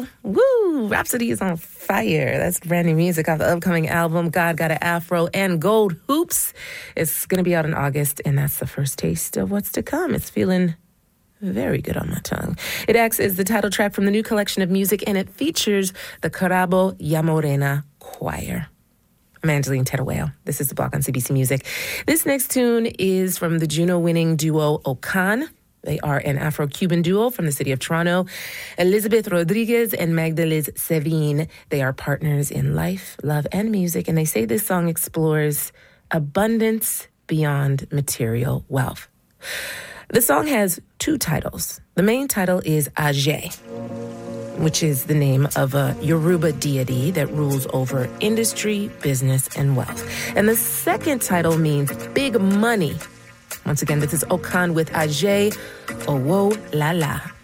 Afro. Woo! Rhapsody is on fire. That's brand new music off the upcoming album, God Got an Afro, and Gold Hoops. It's going to be out in August, and that's the first taste of what's to come. It's feeling very good on my tongue. It acts as the title track from the new collection of music, and it features the Carabo Yamorena Choir. I'm Angeline Teruel. This is The Block on CBC Music. This next tune is from the Juno-winning duo Okan. They are an Afro-Cuban duo from the city of Toronto. Elizabeth Rodriguez and Magdalene Sevin. They are partners in life, love, and music, and they say this song explores abundance beyond material wealth. The song has two titles. The main title is Aje, which is the name of a Yoruba deity that rules over industry, business, and wealth. And the second title means big money. Once again, this is Okan with Aje Owo Lala.